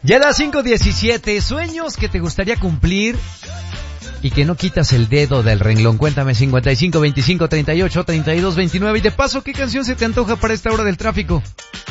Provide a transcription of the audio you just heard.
Ya las 5:17, sueños que te gustaría cumplir y que no quitas el dedo del renglón. Cuéntame, 55 25 38 32 29. Y de paso, ¿qué canción se te antoja para esta hora del tráfico?